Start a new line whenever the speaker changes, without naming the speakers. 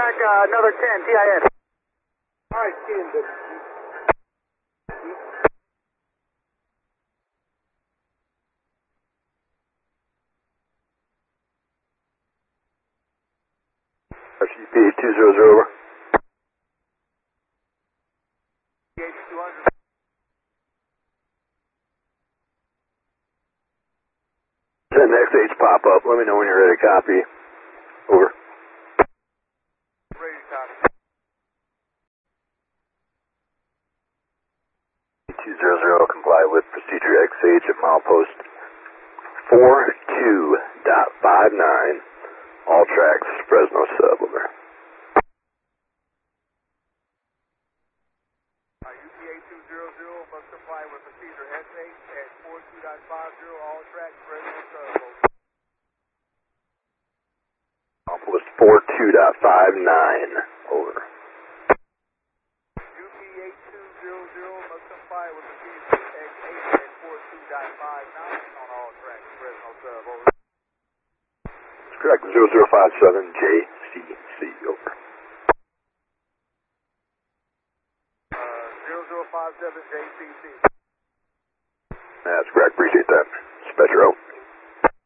track, another 10, TIS.
All right, Ken.
RCP 200 over. Send XH pop up. Let me know when you're ready to copy. Over.
Ready to copy.
200, comply with procedure XH at milepost 42.59. All tracks, Fresno sub, over.
UPA 200 must comply with procedure SH at 42.50. All tracks, Fresno sub, over.
Milepost 42.59, over.
UPA 200 must comply with procedure SH at 42.59 on all tracks, Fresno sub, over.
Correct, 0057 JCC, over.
0057 JCC.
That's correct, appreciate that. Spectro.